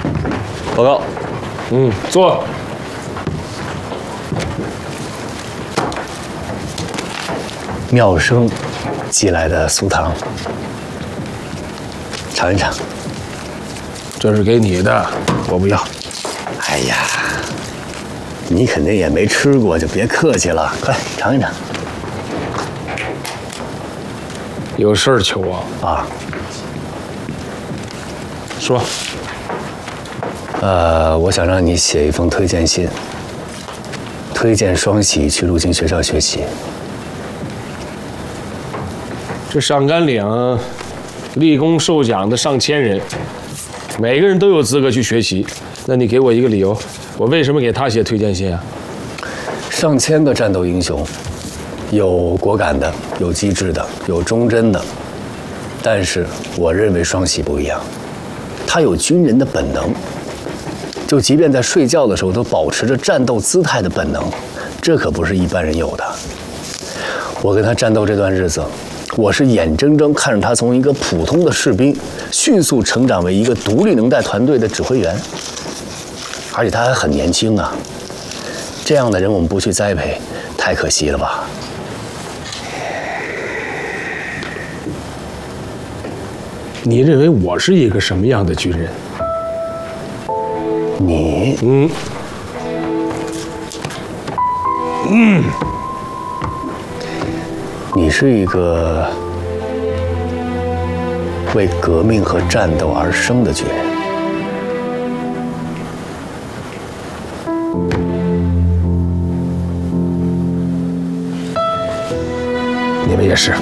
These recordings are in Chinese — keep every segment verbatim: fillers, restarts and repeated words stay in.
报告。 嗯，坐。 妙生寄来的酥糖，尝一尝。 这是给你的，我不要。 哎呀，你肯定也没吃过，就别客气了，快尝一尝。 有事儿求我啊？ 说。 呃，我想让你写一封推荐信，推荐双喜去陆军学校学习。 这上甘岭立功受奖的上千人，每个人都有资格去学习。那你给我一个理由，我为什么给他写推荐信啊？ 上千个战斗英雄，有果敢的，有机智的，有忠贞的，但是我认为双喜不一样，他有军人的本能，就即便在睡觉的时候都保持着战斗姿态的本能，这可不是一般人有的。我跟他战斗这段日子，我是眼睁睁看着他从一个普通的士兵迅速成长为一个独立能带团队的指挥员，而且他还很年轻啊。这样的人我们不去栽培，太可惜了吧？ 你认为我是一个什么样的军人？ 你， 嗯，嗯， 你是一个为革命和战斗而生的军人。 你们也是。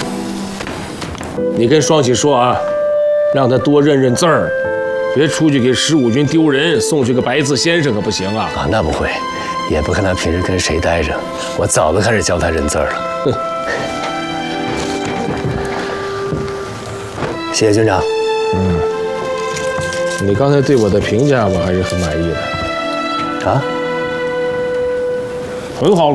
你跟双喜说啊，让他多认认字儿，别出去给十五军丢人，送去个白字先生可不行啊！ 啊，那不会，也不看他平时跟谁待着，我早就开始教他认字儿了。 哼， 谢谢军长。 嗯，你刚才对我的评价我还是很满意的。 啊？ 很好。